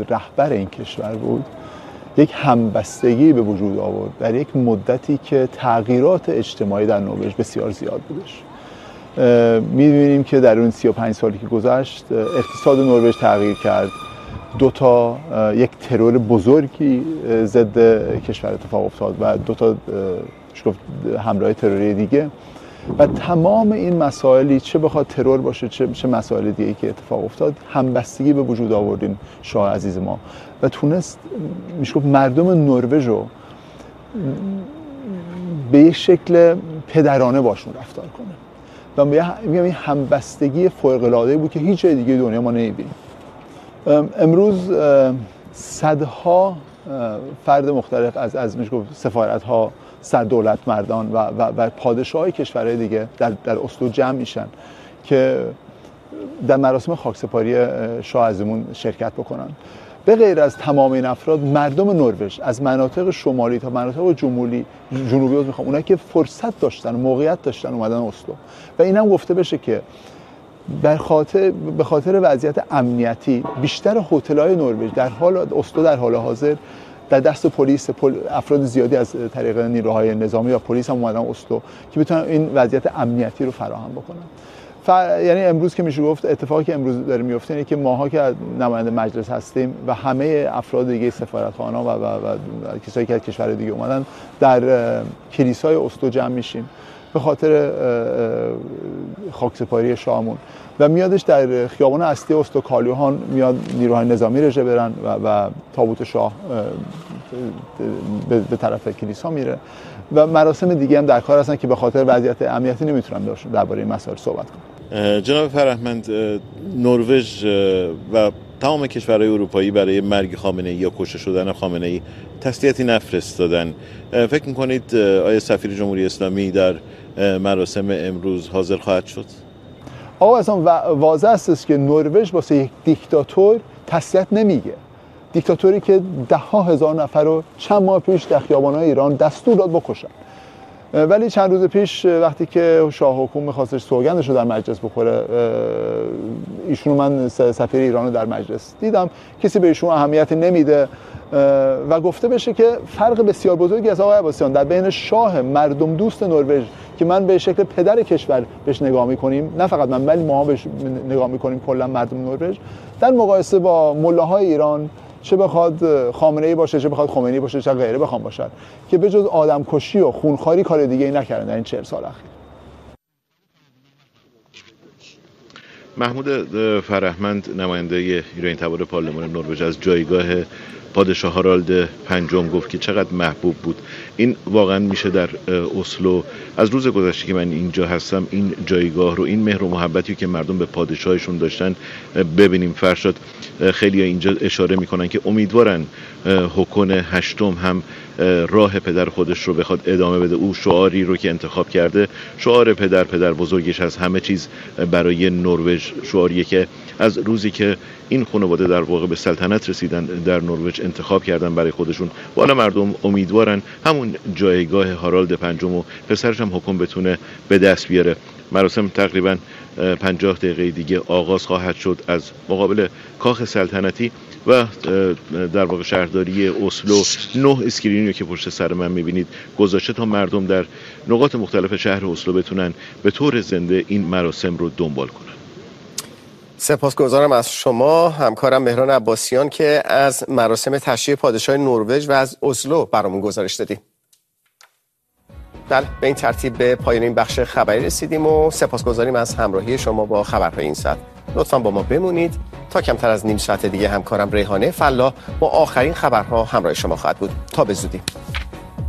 رهبر این کشور بود، یک همبستگی به وجود آورد در یک مدتی که تغییرات اجتماعی در نروژ بسیار زیاد بودش. می‌بینیم که در اون 35 سالی که گذشت اقتصاد نروژ تغییر کرد. یک ترور بزرگی ضد کشور اتفاق افتاد و حمله تروری دیگه و تمام این مسائلی چه بخواد ترور باشه چه مسائل دیگه که اتفاق افتاد همبستگی به وجود آوردین شاه عزیز ما و تونست مردم نروژ رو به یک شکل پدرانه باشون رفتار کنه و میگم این همبستگی فوق‌العاده‌ای بود که هیچ جای دیگه دنیا ما نمی‌بینیم. امروز صدها فرد مختلف از سفارت‌ها، سردولتمردان و پادشاهای کشورهای دیگه در اسلو جمع میشن که در مراسم خاکسپاری شاه عزیمون شرکت بکنن. به غیر از تمام این افراد، مردم نروژ از مناطق شمالی تا مناطق جنوبی اونایی که فرصت داشتن، موقعیت داشتن اومدن اسلو و اینم گفته بشه که به خاطر وضعیت امنیتی بیشتر هتل‌های نروژ اسلو در حال حاضر در دست پلیس، افراد زیادی از طریق نیروهای نظامی و پلیس هم اومدن اسلو که بتونن این وضعیت امنیتی رو فراهم بکنن. یعنی امروز که میشه گفت اتفاقی که امروز داره میفته اینه که ماها که نماینده مجلس هستیم و همه افراد دیگه سفارتخانه‌ها و کسایی که از کشور دیگه اومدن در کلیسای اسلو جمع میشیم به خاطر خاکسپاری شاهمون و میادش در خیابان اصلی اسلو کالیوهان میاد نیروهای نظامی رژه برن و تابوت شاه به طرف کلیسا میره و مراسم دیگه هم در کار هستن که به خاطر وضعیت امنیتی نمیتونن درباره این مسائل صحبت کنن. جناب فرهمند، نروژ و تمام کشورهای اروپایی برای مرگ خامنه‌ای یا کشته شدن خامنه‌ای تسلیتی نفرستادن. فکر می‌کنید آیا سفیر جمهوری اسلامی در مراسم امروز حاضر خواهد شد؟ آقا اصلا واضح است که نروژ واسه یک دیکتاتور تسلیت نمیگه. دیکتاتوری که 10,000 نفر رو چند ماه پیش در خیابان‌های ایران دستور داد بکشن. ولی چند روز پیش وقتی که شاه حکومت می‌خواستش سوگندش رو در مجلس بخوره، ایشونو من سفیر ایران رو در مجلس دیدم، کسی به ایشون اهمیتی نمیده و گفته بشه که فرق بسیار بزرگی از آقای عباسیان در بین شاه مردم دوست نروژ که من به شکل پدر کشور بهش نگاه می‌کنیم، نه فقط من بلکه ماها بهش نگاه می‌کنیم کلا مردم نروژ، در مقایسه با ملاهای ایران، چه بخواد خامنه‌ای باشه، چه بخواد خمینی باشه، چه غیره بخوام باشن، که به جز آدمکشی و خونخواری کار دیگه‌ای نکردن در این 40 سال اخیر. محمود فرهمند، نماینده ایران تبار پارلمان نروژ، از جایگاه پادشاه هارالد پنجم گفت که چقدر محبوب بود. این واقعا میشه در اسلو از روز گذشته که من اینجا هستم این جایگاه رو، این مهر و محبتی که مردم به پادشاهشون داشتن ببینیم. فرشاد، خیلی اینجا اشاره میکنن که امیدوارن هوکون هشتم هم راه پدر خودش رو بخواد ادامه بده. او شعاری رو که انتخاب کرده، شعار پدر بزرگش از همه چیز برای نروژ، شعاریه که از روزی که این خانواده در واقع به سلطنت رسیدن در نروژ انتخاب کردن برای خودشون. والا مردم امیدوارن همون جایگاه هارالد پنجم و پسرش هم هوکون بتونه به دست بیاره. مراسم تقریبا 50 دقیقه دیگه آغاز خواهد شد از مقابل کاخ سلطنتی و در واقع شهرداری اسلو 9 اسکرینی رو که پشت سر من میبینید گذاشته تا مردم در نقاط مختلف شهر اسلو بتونن به طور زنده این مراسم رو دنبال کنن. سپاسگزارم از شما همکارم مهران عباسیان که از مراسم تشییع پادشاه نروژ و از اسلو برامون گزارش دادی. بله، به این ترتیب به پایان این بخش خبری رسیدیم و سپاسگزاریم از همراهی شما با خبرهای این ساعت. لطفاً با ما بمونید تا کمتر از نیم ساعت دیگه همکارم ریحانه فلاح با آخرین خبرها همراه شما خواهد بود. تا به زودی.